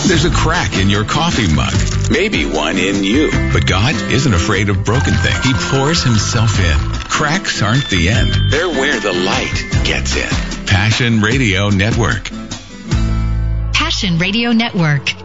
There's a crack in your coffee mug. Maybe one in you. But God isn't afraid of broken things. He pours himself in. Cracks aren't the end. They're where the light gets in. Passion Radio Network. Passion Radio Network.